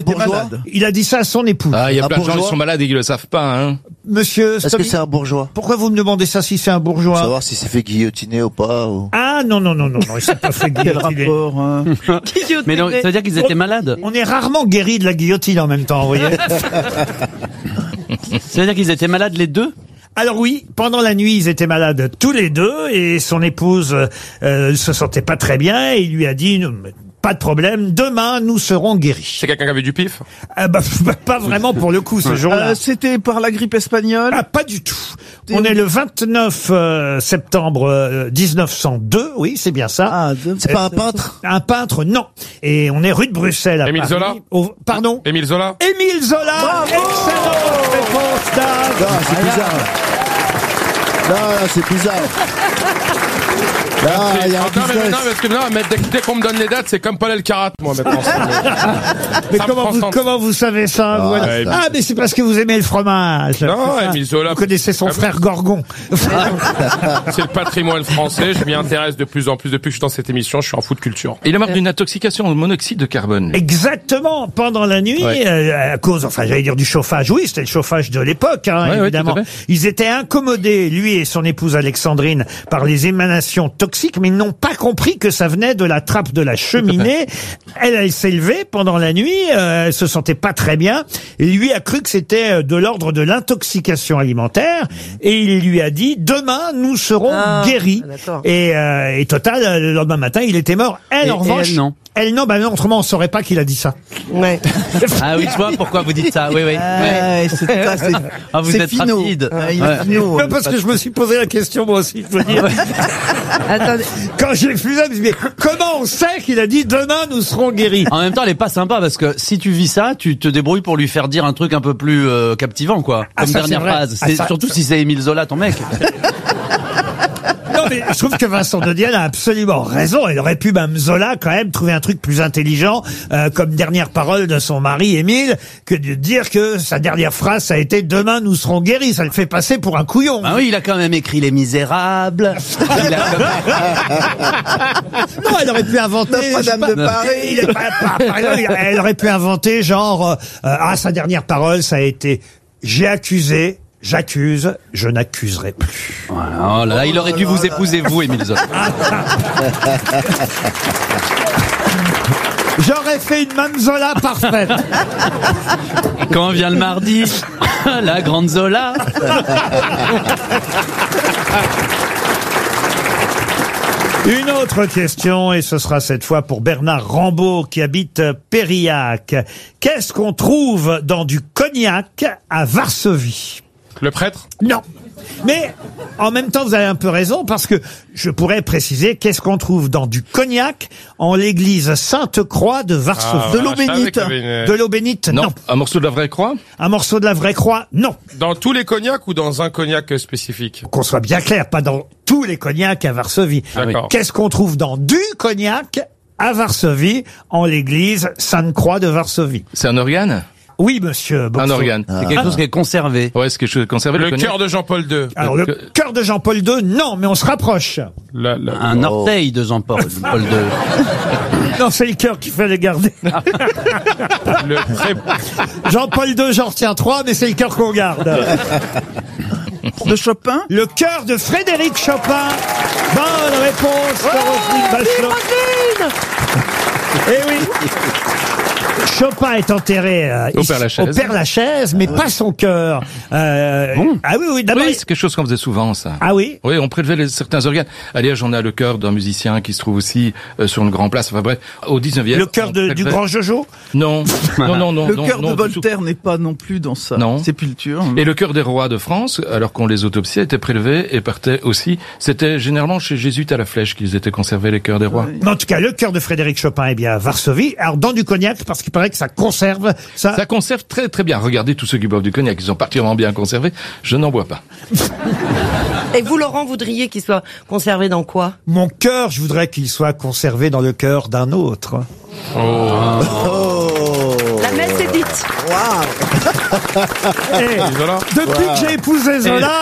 bourgeois. Il a dit ça à son épouse. Ah, il y a Un plein de gens qui bourgeois. sont malades et qui le savent pas, hein. Monsieur Est-ce que Stomy, c'est un bourgeois? pourquoi vous me demandez ça si c'est un Pour bourgeois? savoir si c'est fait guillotiner ou pas. Ou... Ah non, il s'est pas fait Quel guillotiner. rapport, hein. Mais non, ça veut dire qu'ils étaient malades. On est rarement guéri de la guillotine en même temps, vous voyez. Ça veut dire qu'ils étaient malades les deux. Alors oui, pendant la nuit, ils étaient malades tous les deux et son épouse se sentait pas très bien et il lui a dit pas de problème, demain nous serons guéris. C'est quelqu'un qui avait du pif? Pas vraiment pour le coup ce jour-là. C'était par la grippe espagnole. Ah, pas du tout. On est le 29 septembre 1902, oui, c'est bien ça. Ah, C'est pas un peintre? Un peintre, non. Et on est rue de Bruxelles à Émile Paris. Zola Pardon? Émile Zola? Émile Zola. Excellente réponse, Dave. Non, c'est bizarre. Non, c'est bizarre. Ah, il y a un Non, mais business. non, parce que non, mais dès qu'on me donne les dates, c'est comme Paul Elkarat, moi, maintenant. Mais Ça me prend comment vous savez ça vous ouais, Ah, mais c'est parce que vous aimez le fromage. Non, C'est ça. Émile Zola. Vous connaissez son Ah, frère Gorgon. C'est le patrimoine français, je m'y intéresse de plus en plus. Depuis que je suis dans cette émission, je suis en foot culture. Il est mort d'une intoxication au monoxyde de carbone. Exactement, pendant la nuit, Ouais. à cause, enfin, j'allais dire du chauffage. Oui, c'était le chauffage de l'époque, hein, Ouais, évidemment. tout à fait. Ils étaient incommodés, lui et son épouse Alexandrine, par les émanations toxiques, mais ils n'ont pas compris que ça venait de la trappe de la cheminée. Elle s'est levée pendant la nuit, elle se sentait pas très bien, et lui a cru que c'était de l'ordre de l'intoxication alimentaire, et il lui a dit, demain, nous serons guéris. d'accord. Et total, le lendemain matin, il était mort. Elle, Et- en et revanche, elle, non. Elle, non, autrement, on saurait pas qu'il a dit ça. Ouais. Ah oui, je vois pourquoi vous dites ça. Oui, oui. Ouais, Ah, vous c'est êtes finot. rapide. Il est finot. Non, parce que je me suis posé la question, moi aussi, je veux dire. Attendez. Quand j'ai vu ça, je me suis dit, mais comment on sait qu'il a dit demain nous serons guéris? En même temps, elle est pas sympa parce que si tu vis ça, tu te débrouilles pour lui faire dire un truc un peu plus captivant, quoi. Ah, Comme ça, dernière c'est vrai. phrase. Ah, C'est ça- surtout si c'est Émile Zola, ton mec. Non, mais je trouve que Vincent de Dienne a absolument raison. Il aurait pu, même Zola, quand même, trouver un truc plus intelligent, comme dernière parole de son mari, Émile, que de dire que sa dernière phrase, ça a été « Demain, nous serons guéris ». Ça le fait passer pour un couillon. Ah oui, il a quand même écrit Les Misérables. Il a- Non, elle aurait pu inventer... je sais Notre-Dame de pas, Paris. par exemple, elle aurait pu inventer genre... sa dernière parole, ça a été « J'ai accusé, j'accuse, je n'accuserai plus ». Voilà, oh là là, il aurait dû vous épouser, vous, Émile Zola. J'aurais fait une Mamzola parfaite. Quand vient le mardi, la grande Zola. Une autre question, et ce sera cette fois pour Bernard Rambaud qui habite Périac. Qu'est-ce qu'on trouve dans du cognac à Varsovie? Le prêtre? Non. Mais en même temps, vous avez un peu raison, parce que je pourrais préciser qu'est-ce qu'on trouve dans du cognac en l'église Sainte-Croix de Varsovie. De l'eau bénite. De l'eau bénite, non. Un morceau de la vraie croix? Un morceau de la vraie croix, non. Dans tous les cognacs ou dans un cognac spécifique? Qu'on soit bien clair, pas dans tous les cognacs à Varsovie. D'accord. Qu'est-ce qu'on trouve dans du cognac à Varsovie, en l'église Sainte-Croix de Varsovie? C'est un organe? Oui, monsieur Bourseau. Un organe. C'est quelque chose qui est conservé. Ouais, c'est quelque chose de conservé. Le cognac. cœur de Jean-Paul II. Alors, le cœur de Jean-Paul II, non, mais on se rapproche. Un orteil de Jean-Paul II. Non, c'est le cœur qu'il fallait garder. Le très... Jean-Paul II, j'en retiens 3, mais c'est le cœur qu'on garde. De Chopin. Le cœur de Frédéric Chopin. Bonne réponse de Roselyne Bachelot. Eh oui. Chopin est enterré Au ici, Père-Lachaise. au Père-Lachaise, mais pas son cœur. Bon. Ah oui, oui, d'abord. Oui, c'est quelque chose qu'on faisait souvent, ça. Ah oui. Oui, on prélevait certains organes. À Liège, on a le cœur d'un musicien qui se trouve aussi sur une grande place. Enfin bref, au 19e. Le cœur du grand Jojo. Non, non. Le cœur non, de du tout. Voltaire n'est pas non plus dans sa Non. sépulture. Et le cœur des rois de France, alors qu'on les autopsiait, était prélevé et partait aussi. C'était généralement chez Jésuite à la Flèche qu'ils étaient conservés, les cœurs des rois. Mais en tout cas, le cœur de Frédéric Chopin est bien à Varsovie. Alors, dans du cognac, parce qu'il paraît que ça conserve ça. Ça conserve très très bien. Regardez tous ceux qui boivent du cognac, ils sont particulièrement bien conservés. Je n'en bois pas. Et vous, Laurent, voudriez qu'il soit conservé dans quoi? Mon cœur, je voudrais qu'il soit conservé dans le cœur d'un autre. La messe est dite. Eh, depuis que j'ai épousé Zola,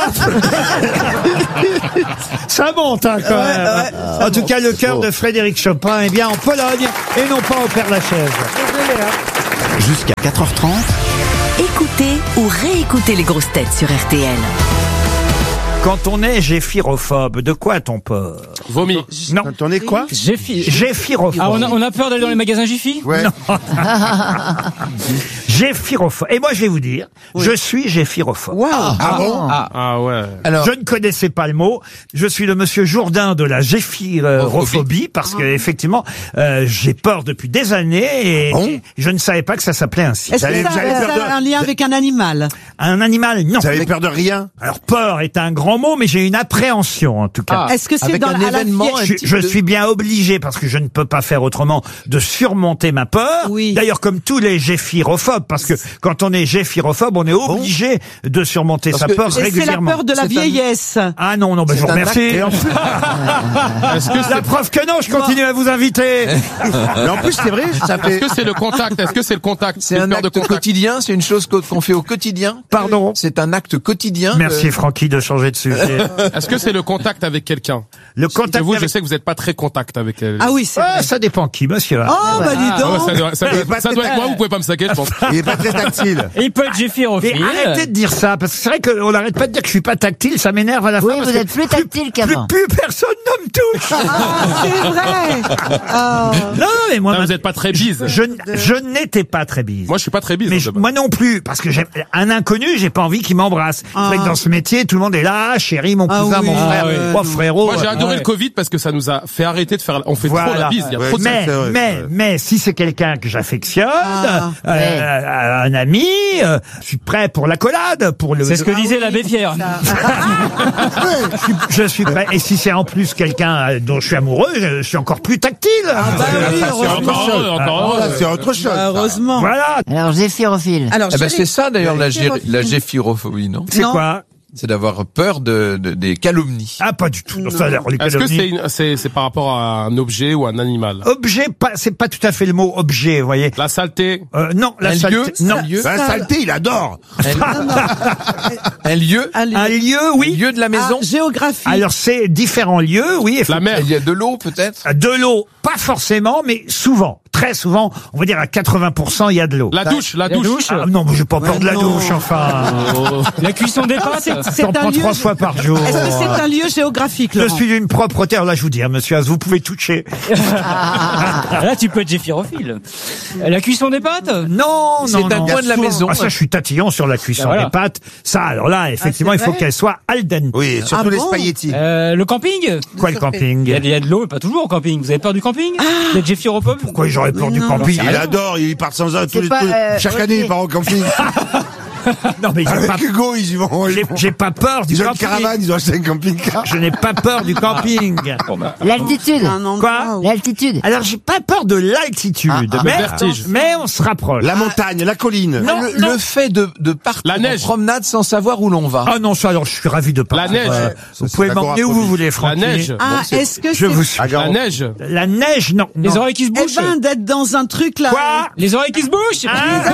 ça monte hein, quand même. En tout cas, le cœur de Frédéric Chopin est bien en Pologne et non pas au Père-Lachaise. Désolé, hein. Jusqu'à 4h30. Écoutez ou réécoutez les grosses têtes sur RTL. Quand on est géphirophobe, de quoi a-t-on peur? Vomi. Non. Quand on est quoi? Géphirophobe. Ah, on a peur d'aller dans les magasins Jiffy? Ouais. Géphirophobe. Et moi, je vais vous dire, je suis géphirophobe. Waouh. Ah bon? Ah ouais. Alors, Je ne connaissais pas le mot. Je suis le monsieur Jourdain de la géphirophobie parce que effectivement, j'ai peur depuis des années et je ne savais pas que ça s'appelait ainsi. Est-ce que Vous avez peur de- ça a un lien avec un animal? Un animal, non. Vous avez peur de rien? Alors peur est un grand mot, mais j'ai une appréhension en tout cas. Est-ce que c'est avec dans un à la événement, vieille- Je suis bien obligé, parce que je ne peux pas faire autrement, de surmonter ma peur. Oui. D'ailleurs, comme tous les géphirophobes, parce que quand on est géphirophobe, on est obligé de surmonter Parce sa que- peur Et c'est la régulièrement. peur de la C'est un- vieillesse. Ah non, je C'est vous un remercie. acte- et en Est-ce que La preuve que non, je continue à vous inviter. Mais en plus, c'est vrai, ça fait... est-ce que c'est le contact? Est-ce que c'est le contact? c'est une un peur de acte contact. quotidien, c'est une chose qu'on fait au quotidien. Pardon. C'est un acte quotidien. Merci Francky de changer de sujet. Est-ce que c'est le contact avec quelqu'un? Le contact Vous, je avec... sais que vous n'êtes pas très contact avec elle. Ah oui, c'est Ah, vrai. ça dépend qui, monsieur. Oh, bah dis Ah ouais, donc. ça doit être moi, vous pouvez pas me saquer, je pense. Il est pas très tactile. Et il peut être Mais géphirophile. arrêtez de dire ça, parce que c'est vrai qu'on n'arrête pas de dire que je suis pas tactile, ça m'énerve à la fin. Oui, parce vous que êtes plus tactile qu'avant. Plus personne ne me touche. Ah, c'est vrai. Oh. Non, mais moi, Non, vous n'êtes pas très bise. je n'étais pas très bise. Moi, je suis pas très bise. Mais de base. moi non plus, parce que j'aime un inconnu, j'ai pas envie qu'il m'embrasse. C'est vrai que dans ce métier, tout le monde est là, ah, chérie, mon Ah cousin, oui, mon frère, ah oui. oh frérot. Moi, j'ai adoré ouais. le Covid parce que ça nous a fait arrêter de faire. On fait trop Voilà. la bise. Il y a Ouais. trop de Mais, c'est vrai. mais si c'est quelqu'un que j'affectionne, ouais. un ami, je suis prêt pour l'accolade, pour le. C'est ce que disait l'abbé Pierre. Je suis prêt. Et si c'est en plus quelqu'un dont je suis amoureux, je suis encore plus tactile. Bah oui, Ça, c'est heureusement. autre chose. encore. Ça, c'est autre chose. ça. Heureusement. Voilà. Alors, géphirophile. Alors, Eh ben, je c'est ça d'ailleurs la Géphirophile. géphirophobie, non? C'est Non. quoi? C'est d'avoir peur des calomnies. Ah, pas du tout. Non, ça, alors, les Est-ce que calomnies- c'est par rapport à un objet ou un animal? Objet, c'est pas tout à fait le mot objet, vous voyez. La saleté. Non, la Un lieu, saleté. Non. un lieu, La saleté, il adore. un lieu, Un lieu, oui. lieu de la maison. géographie. Alors c'est différents lieux, oui. La mer. Il y a de l'eau peut-être. De l'eau, pas forcément, mais souvent, très souvent, on va dire à 80%, il y a de l'eau. La douche. La La douche. douche. Ah, non, mais j'ai pas peur de la non. douche, enfin. La cuisson des pâtes. c'est J'en un prends lieu- 3 fois par jour. Est-ce que c'est un lieu géographique, Je Laurent? suis d'une propreté. Alors là, je vous dis, hein, monsieur Haas, vous pouvez toucher. Là, tu peux être géphirophile. La cuisson des pâtes. Non, C'est un coin de la maison. Ah, ça, je suis tatillon sur la cuisson Ben voilà. des pâtes. Ça, alors là, effectivement, c'est il faut vrai qu'elle soit al dente. Oui, surtout Ah les bon spaghettis. Le camping. Quoi, le camping? Il y a de l'eau, mais pas toujours au camping. Vous avez peur du camping? Vous êtes géphirophobe? Pourquoi j'aurais peur du non. camping? Il adore, il part sans un. C'est pas, Chaque année, il part au camping. Non, mais j'ai pas, Avec Hugo, ils y vont. j'ai pas peur du Ils ont une camping. caravane, ils ont acheté un camping-car. Je n'ai pas peur du camping. l'altitude. Un endroit Quoi où- L'altitude. Alors, j'ai pas peur de l'altitude, le vertige. mais on se rapproche. La montagne, la colline. Non, Le fait de partir La neige. en promenade sans savoir où l'on va. Ah non, ça, alors, je suis ravi de partir. La neige. Vous pouvez m'emmener où vous voulez, La Francky. neige. Ah, est-ce que Je c'est... vous suis. La neige. La neige, non. Les non. oreilles qui se Eh bouchent. ben, d'être dans un truc là. Quoi? Les oreilles qui se bouchent.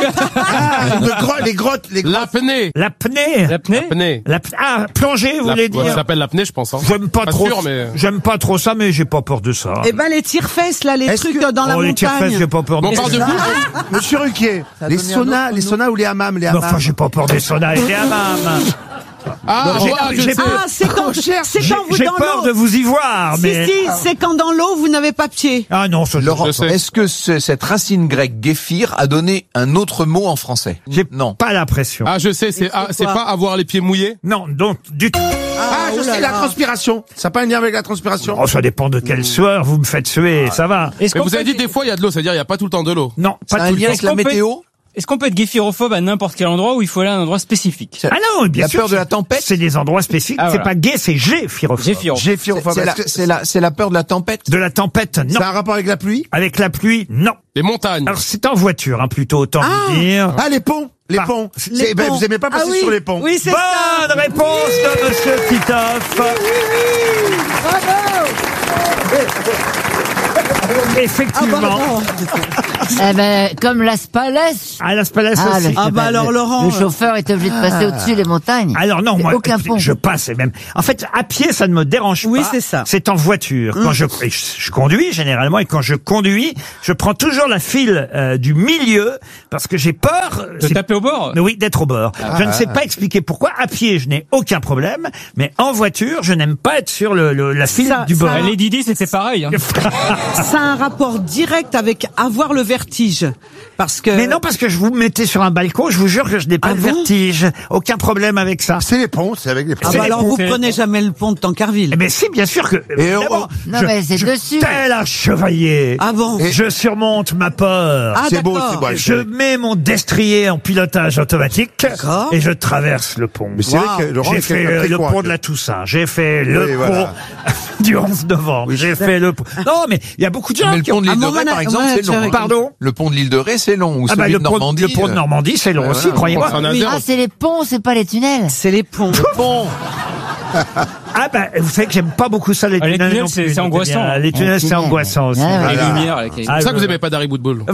Les grottes, les grottes. L'apnée. L'apnée. L'apnée. L'apnée. Ah, plonger, vous voulez Ouais, ça dire? s'appelle l'apnée, je pense. Hein. J'aime pas trop. sûr, mais. J'aime pas trop ça, mais j'ai pas peur de ça. Eh ben, les tire-fesses là, les Est-ce trucs que- dans la Oh, les tire-fesses, montagne. j'ai pas peur de On parle de ça. vous? Monsieur Ruquier, Ça a les donné un autre saunas ou les hammams, les Non, hammams. enfin, j'ai pas peur des saunas et des hammams. Ah, j'ai- je j'ai sais. Ah, c'est quand, c'est J'ai quand vous j'ai dans peur l'eau. de vous y voir, mais. Si, c'est quand dans l'eau, vous n'avez pas pied. Ah non, ça, Laurent, Je sais. est-ce que cette racine grecque guéphir a donné un autre mot en français? j'ai Non. pas l'impression. Ah, je sais, c'est quoi pas avoir les pieds mouillés. Non, donc, du tout. Ah, je sais, la transpiration. Ça n'a pas un lien avec la transpiration. Oh, ça dépend de quelle sueur vous me faites suer, ça va. Est-ce Mais qu'on vous avez peut dit des fois, il y a de l'eau, c'est-à-dire il y a pas tout le temps de l'eau. Non, Ça pas a un tout le lien temps. avec la Est-ce qu'on peut- météo? Est-ce qu'on peut être géphirophobe à n'importe quel endroit où il faut aller à un endroit spécifique? Ah non, bien La sûr. peur de la tempête? C'est des endroits spécifiques. Ah, C'est voilà. pas gay, c'est géphirophobe. Géphirophobe. C'est la peur de la tempête? De la tempête, non. Ça a un rapport avec la pluie? Avec la pluie, non. Les montagnes. Alors c'est en voiture, hein, plutôt, autant vous dire. Ah, les ponts. Les Ah, ponts. Les Ben, ponts. vous aimez pas passer Ah oui. sur les ponts. Oui, c'est ça. Bonne réponse de Monsieur Titoff. Effectivement. Eh ben, comme Las Palais. Ah, Las Palais aussi. Alors Laurent. Le chauffeur est obligé de passer au-dessus des montagnes. Alors non, C'est moi, aucun pont. je passe et même. En fait, à pied, ça ne me dérange pas. Oui, c'est ça. C'est en voiture. Quand je conduis généralement, et quand je conduis, je prends toujours la file du milieu parce que j'ai peur De taper au bord. Oui, d'être au bord. Je ne sais pas expliquer pourquoi. À pied, je n'ai aucun problème, mais en voiture, je n'aime pas être sur la file du bord. Lady Di, c'était pareil. Hein. Ça a un rapport direct avec avoir le vertige. Parce que. Mais non, parce que je vous mettais sur un balcon, je vous jure que je n'ai pas de vertige. Aucun problème avec ça. C'est les ponts, c'est avec les ponts. Ah bah alors vous C'est- prenez jamais le pont de Tancarville. Mais si, bien sûr que. évidemment, Non, mais c'est dessus. tel un chevalier. Ah bon. Je surmonte ma peur. Ah, C'est beau, d'accord. c'est beau. Je mets mon destrier en pilotage automatique D'accord. et je traverse le pont. Mais c'est vrai que Laurent J'ai est fait quelqu'un de très le pont courageux. de la Toussaint, j'ai fait le Oui, pont voilà. du 11 novembre, j'ai fait le pont. Non, mais il y a beaucoup de gens Mais le qui ont... pont de l'île de Ah, mon Ré, par mana- exemple, mon c'est long. manager- Pardon. Le pont de l'île de Ré, c'est long. Ou Ah bah celui le de pont, Normandie. le pont de Normandie, c'est long aussi, croyez-moi. Ah, c'est les ponts, c'est pas les tunnels. C'est les ponts. Bon. Ah bah vous savez que j'aime pas beaucoup ça les Ah, les tunnels. tunnels, non c'est plus, angoissant. bien. Les tunnels, c'est tunnels. angoissant aussi. Ah, ouais. Les lumières, là, C'est pour ça que vous aimez pas Darry Boudboul.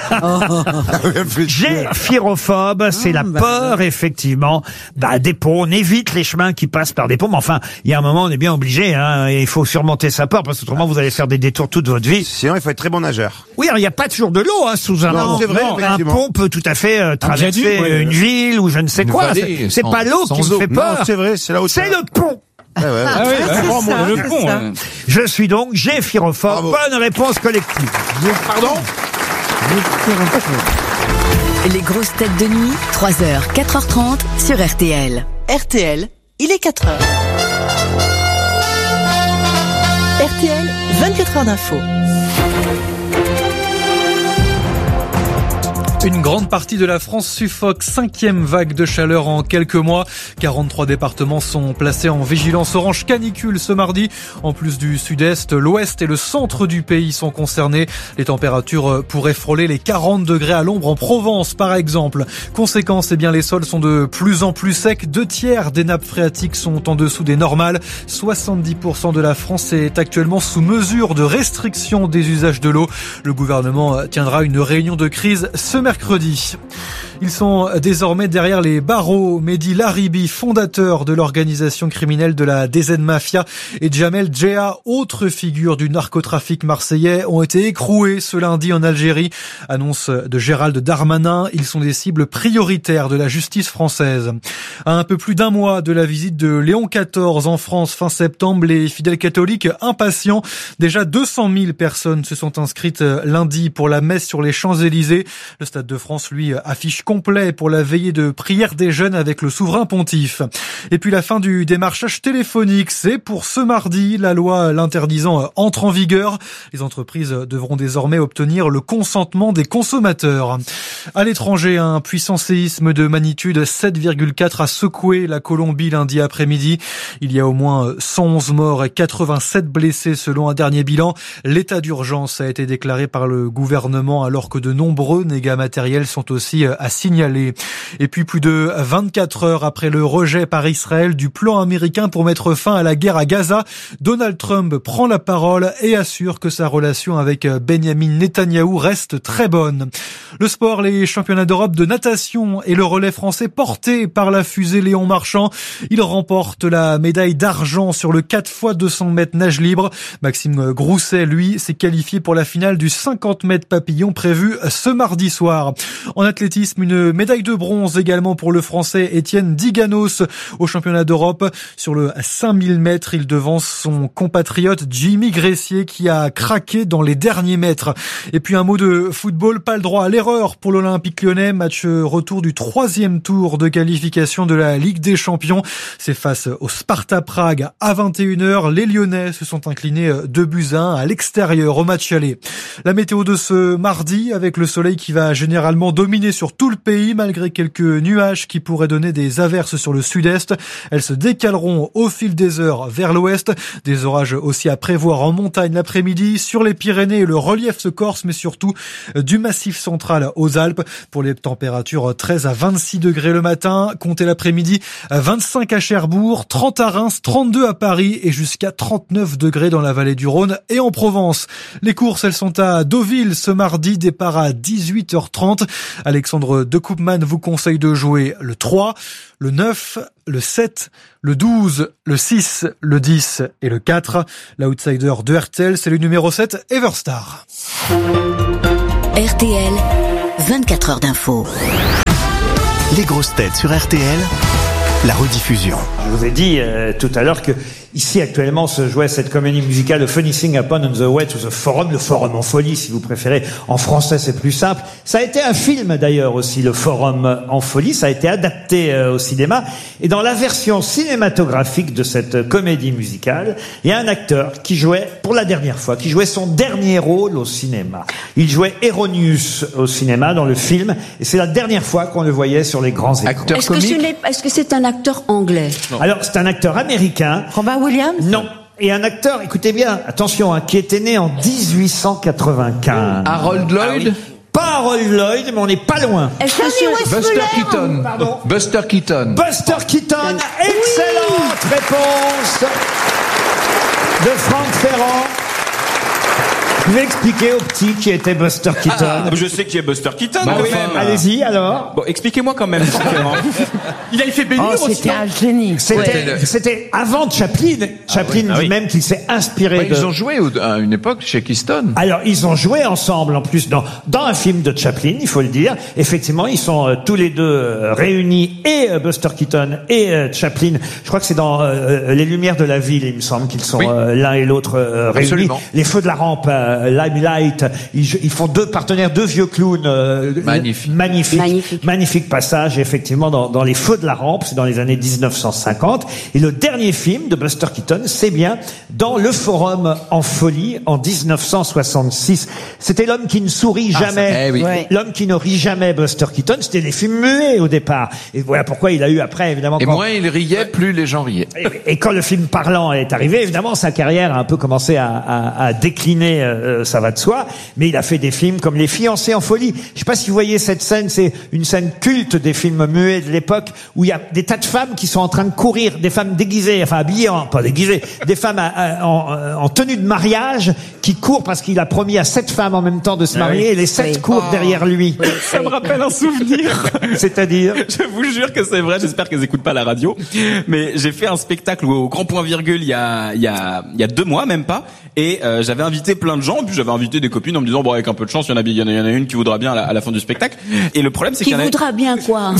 Géophirophobe, c'est la peur, effectivement, des ponts. On évite les chemins qui passent par des ponts, mais enfin, il y a un moment, on est bien obligé, hein, et il faut surmonter sa peur, parce qu'autrement, vous allez faire des détours toute votre vie. Sinon, il faut être très bon nageur. Oui, alors, il n'y a pas toujours de l'eau, hein, sous un Non, pont. c'est vrai, Un effectivement. pont peut tout à fait traverser viaduc, ouais. une ville ou je ne sais Une quoi. vallée, C'est sans- pas l'eau qui sans me eau. fait Non, peur. c'est vrai, c'est là où C'est le pont. Ouais, ouais. Ah oui, c'est ouais. ça, le c'est pont. ça. Ouais. Je suis donc Géphirophobe. Bravo. Bonne réponse collective. Pardon? Les grosses têtes de nuit, 3h, 4h30 sur RTL. RTL, il est 4h. RTL, 24 heures d'info. Une grande partie de la France suffoque, 5e vague de chaleur en quelques mois. 43 départements sont placés en vigilance orange canicule ce mardi. En plus du sud-est, l'ouest et le centre du pays sont concernés. Les températures pourraient frôler les 40 degrés à l'ombre en Provence par exemple. Conséquence, les sols sont de plus en plus secs. 2/3 des nappes phréatiques sont en dessous des normales. 70% de la France est actuellement sous mesure de restriction des usages de l'eau. Le gouvernement tiendra une réunion de crise ce mercredi. Ils sont désormais derrière les barreaux. Mehdi Laribi, fondateur de l'organisation criminelle de la DZ Mafia, et Jamel Djea, autre figure du narcotrafic marseillais, ont été écroués ce lundi en Algérie. Annonce de Gérald Darmanin, ils sont des cibles prioritaires de la justice française. À un peu plus d'un mois de la visite de Léon XIV en France fin septembre, les fidèles catholiques impatients. Déjà 200 000 personnes se sont inscrites lundi pour la messe sur les Champs-Élysées. Le Stade de France, lui, affiche complet pour la veillée de prière des jeunes avec le souverain pontife. Et puis la fin du démarchage téléphonique, c'est pour ce mardi. La loi l'interdisant entre en vigueur. Les entreprises devront désormais obtenir le consentement des consommateurs. À l'étranger, un puissant séisme de magnitude 7,4 a secoué la Colombie lundi après-midi. Il y a au moins 111 morts et 87 blessés selon un dernier bilan. L'état d'urgence a été déclaré par le gouvernement alors que de nombreux dégâts matériels sont aussi à signaler. Et puis plus de 24 heures après le rejet par Israël du plan américain pour mettre fin à la guerre à Gaza, Donald Trump prend la parole et assure que sa relation avec Benjamin Netanyahou reste très bonne. Le sport, les championnats d'Europe de natation et le relais français porté par la fusée Léon Marchand. Il remporte la médaille d'argent sur le 4x200 mètres nage libre. Maxime Grousset, lui, s'est qualifié pour la finale du 50 mètres papillon prévu ce mardi soir. En athlétisme, une médaille de bronze également pour le Français Étienne Diganos au championnat d'Europe. Sur le 5000 mètres, il devance son compatriote Jimmy Gressier qui a craqué dans les derniers mètres. Et puis un mot de football, pas le droit à l'erreur pour l'Olympique Lyonnais. Match retour du 3e tour de qualification de la Ligue des Champions. C'est face au Sparta Prague à 21h. Les Lyonnais se sont inclinés 2-1 à l'extérieur au match aller. La météo de ce mardi avec le soleil qui va généralement dominer sur tout le pays, malgré quelques nuages qui pourraient donner des averses sur le sud-est. Elles se décaleront au fil des heures vers l'ouest. Des orages aussi à prévoir en montagne l'après-midi, sur les Pyrénées et le relief se corse, mais surtout du Massif central aux Alpes. Pour les températures, 13 à 26 degrés le matin, comptez l'après-midi, 25 à Cherbourg, 30 à Reims, 32 à Paris et jusqu'à 39 degrés dans la vallée du Rhône et en Provence. Les courses, elles sont à Deauville ce mardi, départ à 18h30. Alexandre de Koopman vous conseille de jouer le 3, le 9, le 7, le 12, le 6, le 10 et le 4. L'outsider de RTL, c'est le numéro 7, Everstar. RTL, 24 heures d'info. Les grosses têtes sur RTL, la rediffusion. Je vous ai dit tout à l'heure que ici actuellement se jouait cette comédie musicale The Funny Thing Happened on the Way to the Forum, le Forum en folie si vous préférez. En français c'est plus simple. Ça a été un film d'ailleurs aussi, le Forum en folie. Ça a été adapté au cinéma. Et dans la version cinématographique de cette comédie musicale, il y a un acteur qui jouait pour la dernière fois, qui jouait son dernier rôle au cinéma. Il jouait Eronius au cinéma dans le film. Et c'est la dernière fois qu'on le voyait sur les grands écrans. Acteur comique. Est-ce que c'est un acteur anglais? Non. Alors c'est un acteur américain. Robin Williams? Non. Et un acteur, écoutez bien, attention, qui était né en 1895. Harold Lloyd? Ah oui. Pas Harold Lloyd, mais on n'est pas loin. Est-ce que c'est Buster Keaton. Pardon. Buster Keaton. Buster Keaton. Excellente réponse de Franck Ferrand. Vous pouvez expliquer au petit qui était Buster Keaton. Je sais qui est Buster Keaton. Bah oui, allez-y alors. Bon, expliquez-moi quand même. Il a fait bénir aussi. C'était un génie. C'était avant Chaplin. Chaplin dit même qu'il s'est inspiré de... Ils ont joué à une époque chez Keystone. Alors, ils ont joué ensemble, en plus, dans un film de Chaplin, il faut le dire. Effectivement, ils sont tous les deux réunis, et Buster Keaton et Chaplin. Je crois que c'est dans Les Lumières de la Ville, il me semble qu'ils sont l'un et l'autre réunis. Absolument. Les Feux de la Rampe, Limelight, ils font deux partenaires, deux vieux clowns. Magnifique passage, effectivement, dans Les Feux de la Rampe, c'est dans les années 1950. Et le dernier film de Buster Keaton, c'est bien dans Le Forum en folie, en 1966. C'était L'homme qui ne sourit jamais. L'homme qui ne rit jamais, Buster Keaton. C'était des films muets au départ. Et voilà pourquoi il a eu après, évidemment... Et moins il riait, plus les gens riaient. Et quand le film parlant est arrivé, évidemment, sa carrière a un peu commencé à décliner, ça va de soi. Mais il a fait des films comme Les Fiancés en folie. Je sais pas si vous voyez cette scène, c'est une scène culte des films muets de l'époque, où il y a des tas de femmes qui sont en train de courir, des femmes déguisées, enfin habillées, pas déguisées, des femmes en tenue de mariage, qui courent parce qu'il a promis à 7 femmes en même temps de se marier, et les 7 courent derrière lui. Ça me rappelle un souvenir. C'est-à-dire? Je vous jure que c'est vrai, j'espère qu'elles écoutent pas la radio. Mais j'ai fait un spectacle au Grand Point Virgule il y a 2 mois, même pas. Et j'avais invité plein de gens, puis j'avais invité des copines en me disant, bon, avec un peu de chance, il y en a une qui voudra bien à la fin du spectacle. Et le problème, c'est qu'il y en a... Qui voudra bien quoi?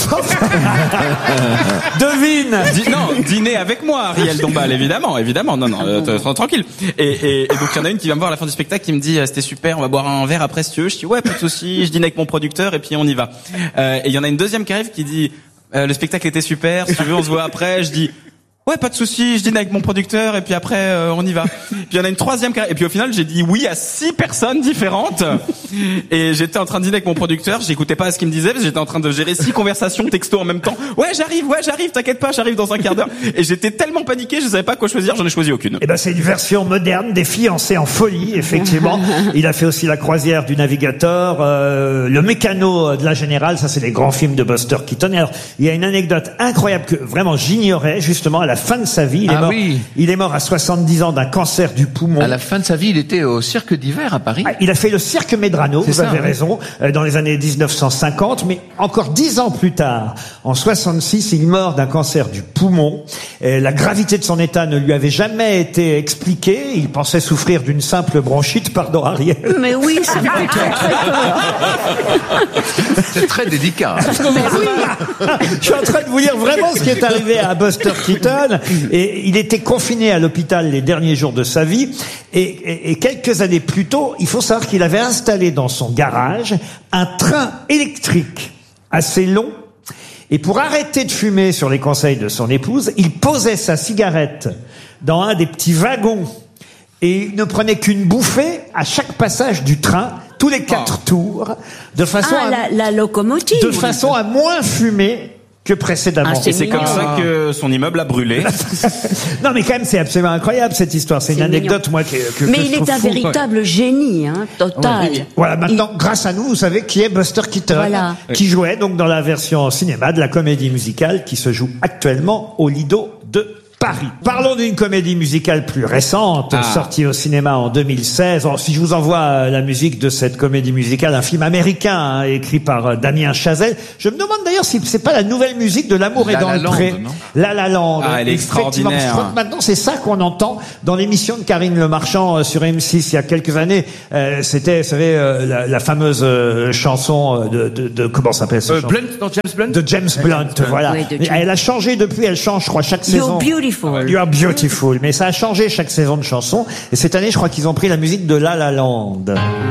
Devine! Non, dîner avec moi, Ariel Dombal, évidemment. Non, tranquille. Et donc, il y en a une qui vient me voir à la fin du spectacle, qui me dit, c'était super, on va boire un verre après si tu veux. Je dis, ouais, pas de souci, je dîne avec mon producteur, et puis on y va. Et il y en a une deuxième qui arrive qui dit, le spectacle était super, si tu veux, on se voit après. Je dis, ouais, pas de souci, je dîne avec mon producteur et puis après on y va. Puis il y en a une troisième et puis au final j'ai dit oui à 6 personnes différentes et j'étais en train de dîner avec mon producteur, j'écoutais pas ce qu'il me disait parce que j'étais en train de gérer 6 conversations texto en même temps. Ouais, j'arrive, t'inquiète pas, j'arrive dans un quart d'heure. Et j'étais tellement paniqué, je savais pas quoi choisir, j'en ai choisi aucune. Eh ben c'est une version moderne des Fiancés en folie, effectivement. Il a fait aussi La Croisière du Navigateur, Le Mécano de la Générale, ça c'est les grands films de Buster Keaton. Et alors, il y a une anecdote incroyable que vraiment j'ignorais, justement, à la fin de sa vie. Il est mort à 70 ans d'un cancer du poumon. À la fin de sa vie, il était au Cirque d'hiver à Paris. Il a fait le Cirque Médrano, vous avez raison, dans les années 1950, mais encore 10 ans plus tard, en 66, il meurt d'un cancer du poumon. Et la gravité de son état ne lui avait jamais été expliquée. Il pensait souffrir d'une simple bronchite, pardon Ariel. Mais oui, ça me fait très peur. C'est très délicat. Je suis en train de vous dire vraiment ce qui est arrivé à Buster Keaton. Et il était confiné à l'hôpital les derniers jours de sa vie. Et quelques années plus tôt, il faut savoir qu'il avait installé dans son garage un train électrique assez long. Et pour arrêter de fumer sur les conseils de son épouse, il posait sa cigarette dans un des petits wagons. Et il ne prenait qu'une bouffée à chaque passage du train, tous les 4 tours, de façon la locomotive. de façon à moins fumer que précédemment. Et c'est comme ça que son immeuble a brûlé. Non, mais quand même, c'est absolument incroyable cette histoire. C'est une anecdote, moi, que Mais je il est trouve un fou. véritable génie, total. Voilà, maintenant, grâce à nous, vous savez qui est Buster Keaton, Voilà. qui jouait donc dans la version cinéma de la comédie musicale qui se joue actuellement au Lido de Paris. Parlons d'une comédie musicale plus récente, sortie au cinéma en 2016. Alors, si je vous envoie la musique de cette comédie musicale, un film américain écrit par Damien Chazelle, je me demande d'ailleurs si c'est pas la nouvelle musique de L'amour est dans le pré. La La Land. Ah, elle est Effectivement, extraordinaire. je crois que maintenant c'est ça qu'on entend dans l'émission de Karine Le Marchand sur M6 il y a quelques années. C'était, vous savez, la fameuse chanson de comment s'appelle ce chanson Blunt, non, James Blunt? de James Blunt, voilà. Oui, de Mais James. elle a changé depuis, elle change, je crois, chaque saison. You're beautiful. You are beautiful. Mais ça a changé chaque saison de chanson. Et cette année, je crois qu'ils ont pris la musique de La La Land.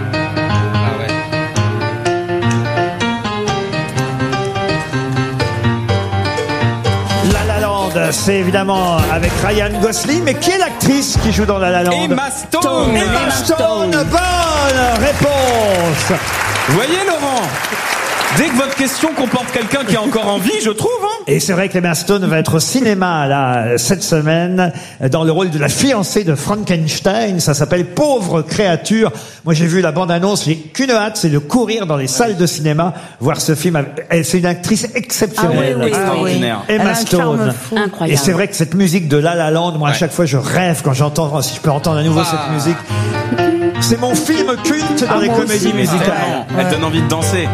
La La Land, c'est évidemment avec Ryan Gosling. Mais qui est l'actrice qui joue dans La La Land? Emma Stone. Emma Stone. Bonne réponse. Vous voyez, Laurent, dès que votre question comporte quelqu'un qui est encore en vie, je trouve, hein. Et c'est vrai qu'Emma Stone va être au cinéma là cette semaine dans le rôle de la fiancée de Frankenstein. Ça s'appelle Pauvre créature. Moi j'ai vu la bande-annonce, j'ai qu'une hâte, c'est de courir dans les salles de cinéma voir ce film. C'est une actrice exceptionnelle. Extraordinaire. Elle a Emma un Stone. charme fou. Incroyable. Et c'est vrai que cette musique de La La Land, moi à chaque fois je rêve quand j'entends, si je peux entendre à nouveau cette musique. C'est mon film culte dans les moi comédies aussi, musicales. Elle donne envie de danser.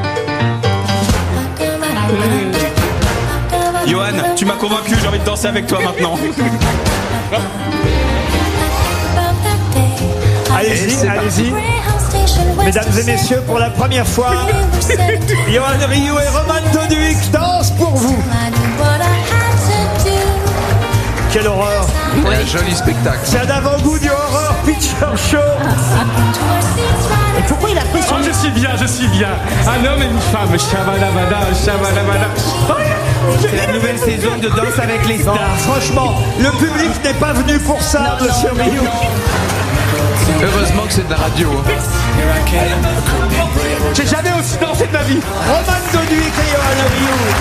Johan, tu m'as convaincu, j'ai envie de danser avec toi maintenant. Allez-y, allez-y. Mesdames et messieurs, pour la première fois, Johan Rioux et Roman Doduic dansent pour vous. Quelle horreur! Ouais, joli spectacle. C'est un avant-goût du Horror Picture Show. Et pourquoi il a pris son... Oh, je suis bien. Un homme et une femme. Shabalabada, shabalabada. C'est la nouvelle saison de Danse avec les Non, stars. franchement, le public n'est pas venu pour ça, monsieur Rioux. Heureusement que c'est de la radio. J'ai jamais aussi dansé de ma vie. Roman Doduic et Johan Rioux.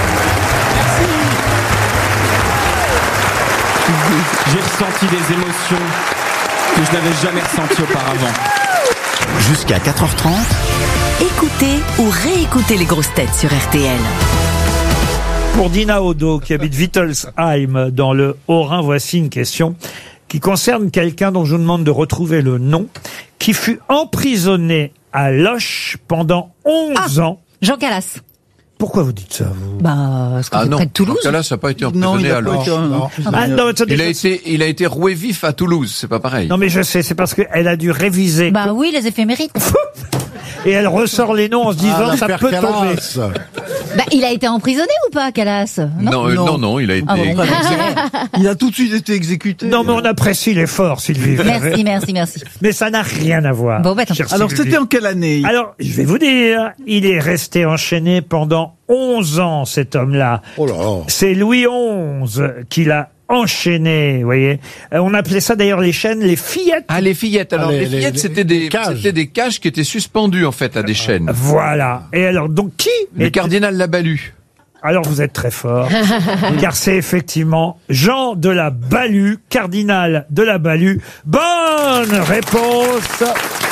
J'ai ressenti des émotions que je n'avais jamais ressenties auparavant. Jusqu'à 4h30. Écoutez ou réécoutez les grosses têtes sur RTL. Pour Dina Odo, qui habite Wittelsheim, dans le Haut-Rhin, voici une question qui concerne quelqu'un dont je vous demande de retrouver le nom, qui fut emprisonné à Loches pendant 11 ans. Jean Calas. Pourquoi vous dites ça, vous? Parce que c'est non, près de Toulouse. Jean Calas n'a pas été Non, emprisonné il a à pas Loches. été, non. Ah, non, attendez, Il a été roué vif à Toulouse, c'est pas pareil. non, mais je sais, c'est parce qu'elle a dû réviser. Bah oui, les éphémérides. Et elle ressort les noms en se disant, ça peut tomber. Bah, il a été emprisonné ou pas, Calas? Non, il a été. Ah bon. Il a tout de suite été exécuté. Non, mais on apprécie l'effort, Sylvie. Merci. Mais ça n'a rien à voir. Bon, bah, attends. chère Alors Sylvie. c'était en quelle année? Alors, je vais vous dire, il est resté enchaîné pendant 11 ans, cet homme-là. Oh là là. C'est Louis XI qui l'a enchaîné, vous voyez. On appelait ça d'ailleurs les chaînes, les fillettes. Ah, les fillettes. Alors, les fillettes, c'était des cages qui étaient suspendues, en fait, à des chaînes. Voilà. Et alors, donc, qui Le cardinal Labalue. Alors, vous êtes très fort. Car c'est effectivement Jean de la Balue, cardinal de la Balue. Bonne réponse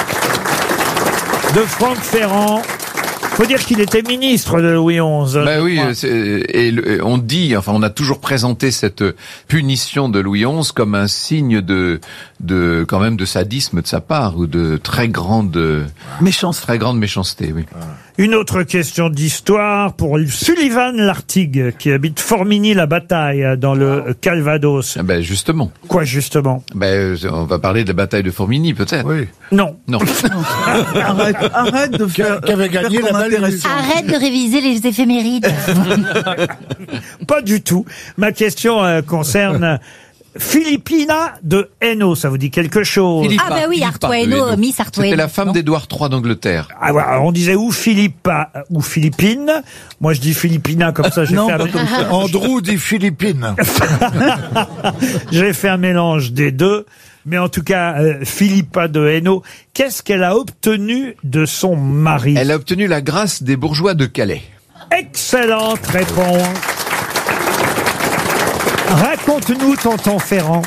de Franck Ferrand. Faut dire qu'il était ministre de Louis XI. Bah oui, on dit, enfin, on a toujours présenté cette punition de Louis XI comme un signe quand même de sadisme de sa part, ou de très grande méchanceté, oui. Une autre question d'histoire pour Sullivan Lartigue, qui habite Formigny-la-Bataille, dans le Calvados. Ben, justement. Quoi, justement? Ben, on va parler de la bataille de Formigny, peut-être. Oui. Non. Non. Arrête de faire. Qui avait gagné faire la ton balle. intéressant. Arrête de réviser les éphémérides. Pas du tout. Ma question concerne Philippina de Hainaut. Ça vous dit quelque chose? Philippa, Ah bah oui, Philippa Artois de Hainaut, Hainaut. Miss Artois C'était Hainaut, la femme non d'Édouard III d'Angleterre. Ah, voilà, on disait ou Philippa ou Philippine. Moi, je dis Philippina, comme ça, j'ai Non, fait pas comme ça. Andrew dit Philippines. j'ai fait un mélange des deux. Mais en tout cas, Philippa de Hainaut, qu'est-ce qu'elle a obtenu de son mari? Elle a obtenu la grâce des bourgeois de Calais. Excellente réponse. Raconte-nous, tonton Ferrand.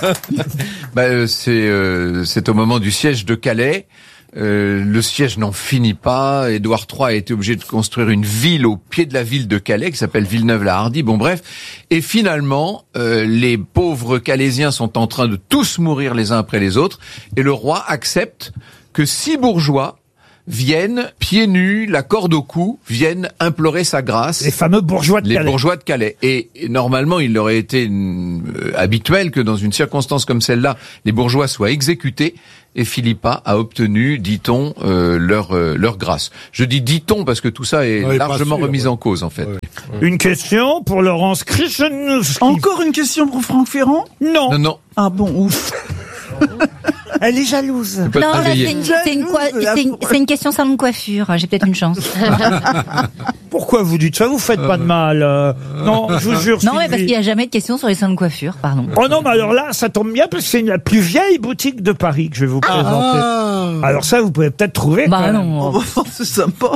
C'est au moment du siège de Calais. Le siège n'en finit pas. Édouard III a été obligé de construire une ville au pied de la ville de Calais qui s'appelle Villeneuve-la-Hardy. Bon bref. Et finalement, les pauvres Calaisiens sont en train de tous mourir les uns après les autres. Et le roi accepte que 6 bourgeois viennent, pieds nus, la corde au cou, viennent implorer sa grâce. Les fameux bourgeois de Calais. Les bourgeois de Calais. Et normalement, il aurait été habituel que dans une circonstance comme celle-là, les bourgeois soient exécutés. Et Philippa a obtenu, dit-on, leur grâce. Je dis dit-on parce que tout ça est largement remis en cause, en fait. Une question pour Laurence Krichenowski. Encore une question pour Franck Ferrand? Non. Non. Ah bon, ouf. Elle est jalouse. Non, là, c'est une question salon de coiffure. J'ai peut-être une chance. Pourquoi vous dites ça? Vous faites pas de mal. Non, je vous jure. Non, mais Sylvie. parce qu'il n'y a jamais de questions sur les salons de coiffure, pardon. Oh non, mais alors là, ça tombe bien parce que c'est la plus vieille boutique de Paris que je vais vous présenter. Alors ça, vous pouvez peut-être trouver. Bah quand non. même. C'est sympa.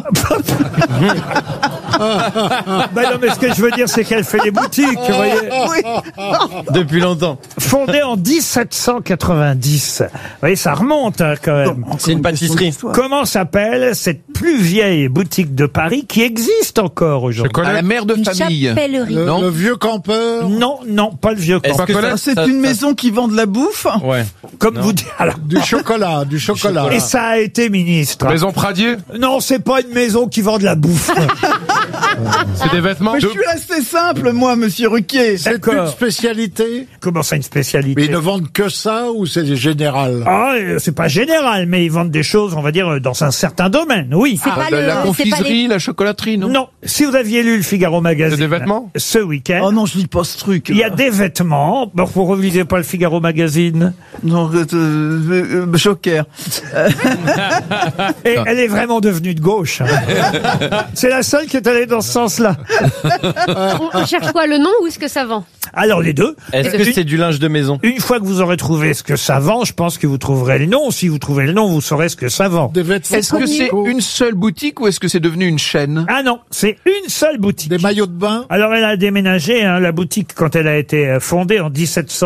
Bah non, mais ce que je veux dire, c'est qu'elle fait les boutiques, vous voyez. Depuis longtemps. Fondée en 1790. Vous voyez, ça remonte hein, quand même. C'est une pâtisserie. Comment s'appelle cette plus vieille boutique de Paris qui existe encore aujourd'hui? À la mère de famille. Chapellerie. Le vieux campeur. Non, pas le vieux campeur. C'est une maison qui vend de la bouffe? Ouais. Comme vous dites. Alors, Du chocolat. et ça a été ministre. Maison Pradier. Non, c'est pas une maison qui vend de la bouffe. C'est des vêtements. Mais je suis resté simple, moi, monsieur Ruquier. C'est une D'accord. spécialité. Comment ça, une spécialité? Mais ils ne vendent que ça ou c'est général? Ah, c'est pas général, mais ils vendent des choses, on va dire, dans un certain domaine, oui. C'est pas La le, c'est pas confiserie, les- la chocolaterie, non? Non, si vous aviez lu le Figaro Magazine C'est des vêtements ce week-end, Oh non, je lis pas ce truc. il y a des vêtements. Bon, vous relisez pas le Figaro Magazine. Non, Joker. Et elle est vraiment devenue de gauche. Hein. C'est la seule qui est allée dans ce sens-là. On cherche quoi, le nom ou ce que ça vend? Alors les deux. Est-ce que c'est du linge de maison? Une fois que vous aurez trouvé ce que ça vend, je pense que vous trouverez le nom. Si vous trouvez le nom, vous saurez ce que ça vend. Des vêtements. Est-ce que c'est une seule boutique ou est-ce que c'est devenu une chaîne? Ah non, c'est une seule boutique. Des maillots de bain. Alors elle a déménagé, hein, la boutique, quand elle a été fondée en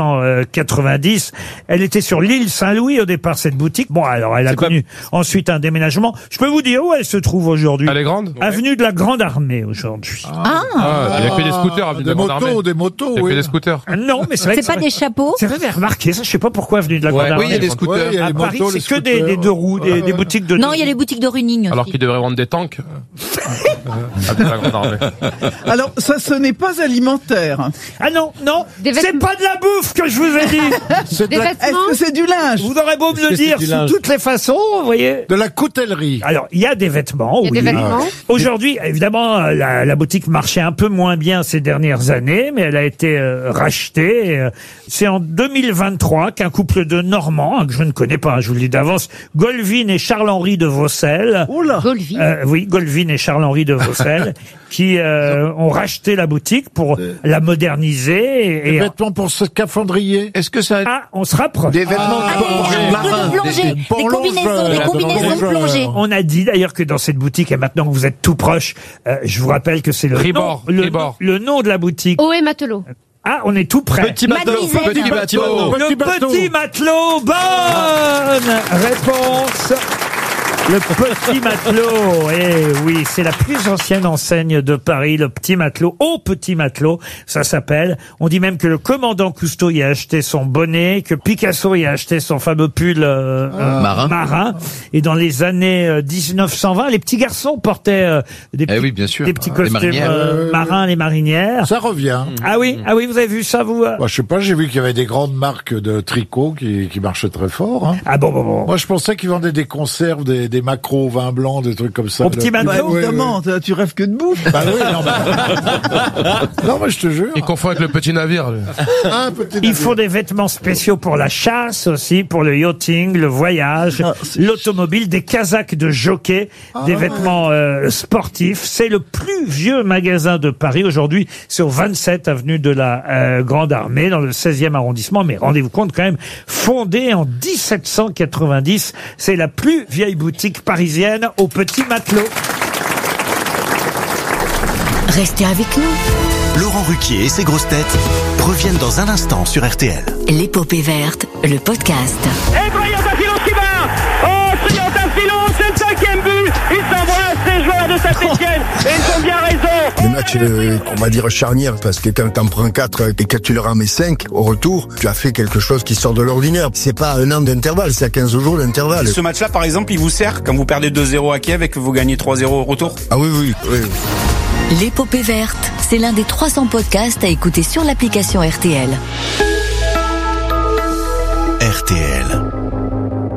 1790. Elle était sur l'île Saint-Louis au départ, cette boutique. Bon, alors elle a connu ensuite un déménagement. Je peux vous dire où elle se trouve aujourd'hui. Elle est grande. Avenue de la Grande Armée aujourd'hui. Ah, il y a que des scooters avenue de la Grande Armée. Des motos, Il y a que oui. des scooters. Non, mais c'est vrai. C'est pas des chapeaux? C'est vrai, vous avez remarqué ça. Je sais pas pourquoi avenue de la Grande Armée. Oui, il y a des scooters. Ouais, il y a À les Paris, motos, c'est les que scooters. des deux roues, des boutiques de. Non, il y a les boutiques de running Alors aussi. qu'ils devraient vendre des tanks. Avenue de la Grande Armée. Alors, ça, ce n'est pas alimentaire. Ah non, Des c'est vêtements. pas de la bouffe que je vous ai dit. C'est Des de la, vêtements. Est-ce que c'est du linge? Vous aurez beau me le dire du sous linge? toutes les façons, vous voyez. de la coutellerie. Alors, il y a des vêtements, Il y a oui. des vêtements. Aujourd'hui, évidemment, la boutique marchait un peu moins bien ces dernières années, mais elle a été rachetée. C'est en 2023 qu'un couple de Normands, hein, que je ne connais pas, hein, je vous le dis d'avance, Golvin et Charles-Henri de Vaucel. Oh là. Golvi. Oui, Golvin et Charles-Henri de Vaucel, qui ont racheté la boutique pour la moderniser. Des vêtements pour ce scaphandrier. Est-ce que ça Ah, on se rapproche. des vêtements Ah, pour des marins, trucs de plongée. Des combinaisons de plongée. On a dit d'ailleurs que dans cette boutique, et maintenant que vous êtes tout proche, je vous rappelle que c'est le Tribord, nom, Tribord. le nom de la boutique. Ohé Matelot. Ah, on est tout près. Petit matelot. Mademoiselle. Petit bateau. Le petit matelot. Bonne réponse. Le Petit Matelot, eh oui, c'est la plus ancienne enseigne de Paris, le Petit Matelot, au Petit Matelot, ça s'appelle. On dit même que le commandant Cousteau y a acheté son bonnet, que Picasso y a acheté son fameux pull marin. Et dans les années 1920, les petits garçons portaient des petits, oui, bien sûr. des petits Les costumes marinières. marins, les marinières. Ça revient. Ah oui, vous avez vu ça, vous Moi, je sais pas, j'ai vu qu'il y avait des grandes marques de tricot qui marchaient très fort. Hein. Ah bon. Moi, je pensais qu'ils vendaient des conserves, des des maquereaux au vin blanc, des trucs comme ça. Au petit matelot. Bah, évidemment, tu rêves que de bouffe. Bah oui, non, moi je te jure. Il confond avec le petit navire. Il faut des vêtements spéciaux pour la chasse aussi, pour le yachting, le voyage, l'automobile, des casaques de jockey, des vêtements sportifs. C'est le plus vieux magasin de Paris. Aujourd'hui, c'est au 27 avenue de la Grande Armée, dans le 16e arrondissement. Mais rendez-vous compte quand même, fondé en 1790, c'est la plus vieille boutique parisienne au petit matelot. Restez avec nous. Laurent Ruquier et ses grosses têtes reviennent dans un instant sur RTL. L'épopée verte, le podcast. Et Triantafilo qui va. Oh, Triantafilo, c'est le 5e but. Il s'embrasse, ces joueurs de Saint-Etienne. Et ils ont bien raison. Le match, on va dire charnière, parce que quand t'en prends 4 et que tu leur en mets 5 au retour, tu as fait quelque chose qui sort de l'ordinaire. C'est pas un an d'intervalle, c'est à 15 jours d'intervalle. Ce match-là, par exemple, il vous sert quand vous perdez 2-0 à Kiev et que vous gagnez 3-0 au retour? Ah oui. L'épopée verte, c'est l'un des 300 podcasts à écouter sur l'application RTL. RTL.